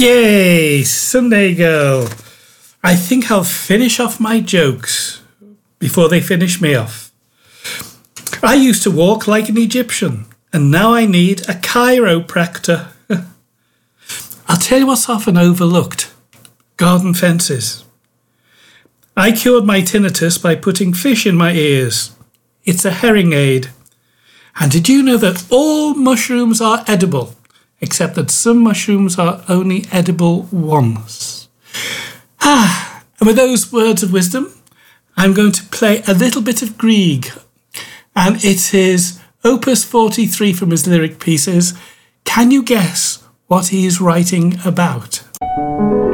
Yay, Sunday girl. I think I'll finish off my jokes before they finish me off. I used to walk like an Egyptian, and now I need a chiropractor. I'll tell you what's often overlooked. Garden fences. I cured my tinnitus by putting fish in my ears. It's a hearing aid. And did you know that all mushrooms are edible, except that some mushrooms are only edible once? And with those words of wisdom, I'm going to play a little bit of Grieg. And it is Opus 43 from his lyric pieces. Can you guess what he is writing about?